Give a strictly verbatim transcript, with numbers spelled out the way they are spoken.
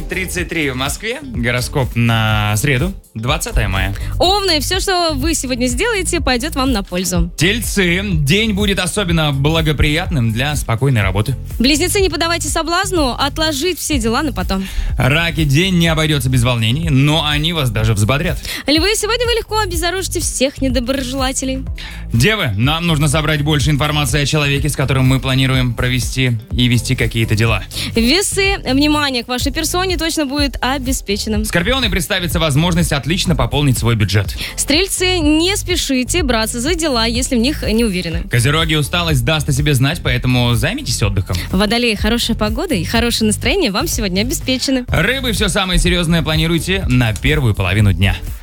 тридцать три в Москве. Гороскоп на среду, двадцатое мая. Овны, все, что вы сегодня сделаете, пойдет вам на пользу. Тельцы. День будет особенно благоприятным для спокойной работы. Близнецы, не поддавайте соблазну отложить все дела на потом. Раки. День не обойдется без волнений, но они вас даже взбодрят. Львы, сегодня вы легко обезоружите всех недоброжелателей. Девы. Нам нужно собрать больше информации о человеке, с которым мы планируем провести и вести какие-то дела. Весы, внимание к вашей персоне точно будет обеспеченным. Скорпионы. Представится возможность отлично пополнить свой бюджет. Стрельцы, не спешите браться за дела, если в них не уверены. Козероги. Усталость даст о себе знать, поэтому займитесь отдыхом. Водолеи, хорошая погода и хорошее настроение вам сегодня обеспечены. Рыбы. Все самое серьезное планируйте на первую половину дня.